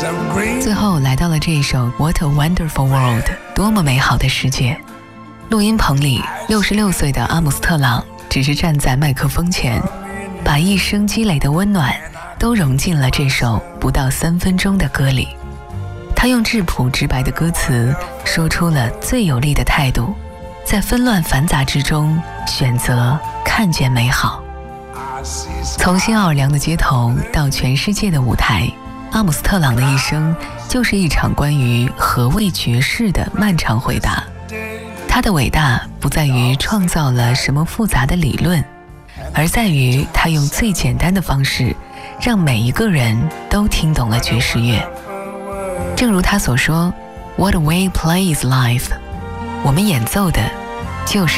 最后来到了这一首 What a Wonderful World， 多么美好的世界。录音棚里66岁的阿姆斯特朗只是站在麦克风前，把一生积累的温暖都融进了这首不到3分钟的歌里。他用质朴直白的歌词说出了最有力的态度，在纷乱繁杂之中选择看见美好。从新奥尔良的街头到全世界的舞台，阿姆斯特朗的一生就是一场关于何谓爵士的漫长回答。他的伟大不在于创造了什么复杂的理论，而在于他用最简单的方式让每一个人都听懂了爵士乐。正如他所说 What a way plays life， 我们演奏的就是